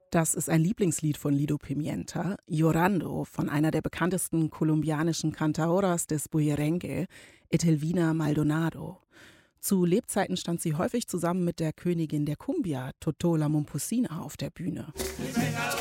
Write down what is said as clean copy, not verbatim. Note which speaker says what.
Speaker 1: Das ist ein Lieblingslied von Lido Pimienta, Llorando, von einer der bekanntesten kolumbianischen Cantaoras des Bullerengue, Etelvina Maldonado. Zu Lebzeiten stand sie häufig zusammen mit der Königin der Cumbia, Totó la Momposina, auf der Bühne.